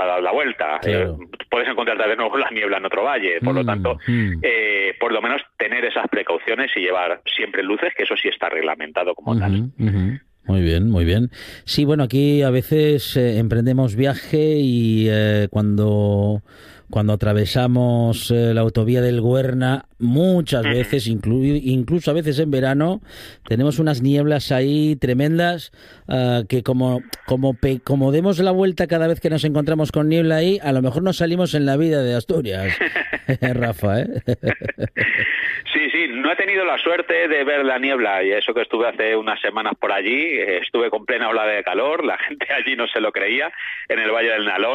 ha dado la vuelta. Claro. Puedes encontrarte de nuevo la niebla en otro valle. Por lo tanto, por lo menos tener esas precauciones y llevar siempre luces, que eso sí está reglamentado como tal. Muy bien, muy bien. Sí, bueno, aquí a veces emprendemos viaje y cuando atravesamos la autovía del Güerna, muchas veces, incluso a veces en verano, tenemos unas nieblas ahí tremendas que como demos la vuelta cada vez que nos encontramos con niebla ahí, a lo mejor no salimos en la vida de Asturias, Rafa, ¿eh? Sí, no he tenido la suerte de ver la niebla, y eso que estuve hace unas semanas por allí, estuve con plena ola de calor, la gente allí no se lo creía, en el Valle del Nalón,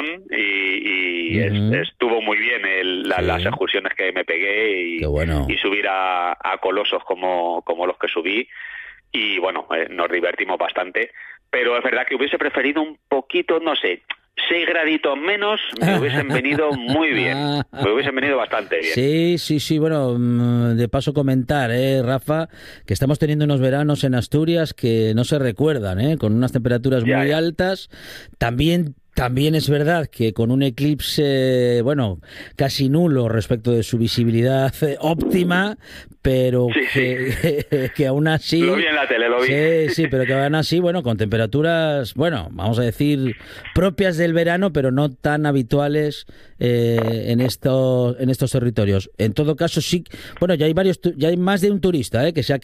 y estuvo muy bien las excursiones que me pegué y subir a colosos como los que subí, y bueno, nos divertimos bastante, pero es verdad que hubiese preferido un poquito, no sé, 6 graditos menos, me hubiesen venido muy bien, me hubiesen venido bastante bien. Sí, bueno, de paso comentar, Rafa, que estamos teniendo unos veranos en Asturias que no se recuerdan, con unas temperaturas muy altas, También es verdad que con un eclipse, casi nulo respecto de su visibilidad óptima, pero que aún así... Lo vi en la tele, lo vi. Sí, pero que aún así, con temperaturas, vamos a decir, propias del verano, pero no tan habituales en estos territorios. En todo caso, sí, ya hay más de un turista,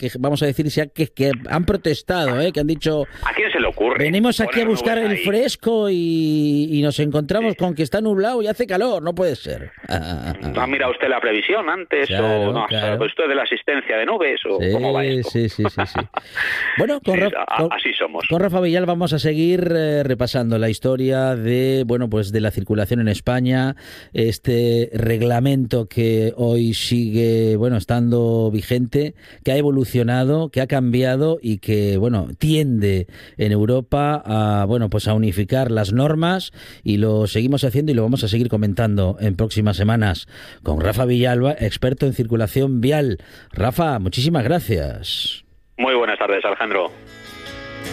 que han protestado, que han dicho... ¿A quién se le ocurre? Venimos aquí a buscar el fresco y nos encontramos con que está nublado y hace calor, no puede ser. ¿Ha mirado usted la previsión antes? Claro, o no? Claro. Pues esto de la asistencia de nubes, o cómo va esto. Sí. Bueno, así somos. Con Rafa Villal vamos a seguir repasando la historia de la circulación en España, este reglamento que hoy sigue estando vigente, que ha evolucionado, que ha cambiado y que tiende en Europa a a unificar las normas, y lo seguimos haciendo y lo vamos a seguir comentando en próximas semanas con Rafa Villalba, experto en circulación vial. Rafa, muchísimas gracias. Muy buenas tardes, Alejandro.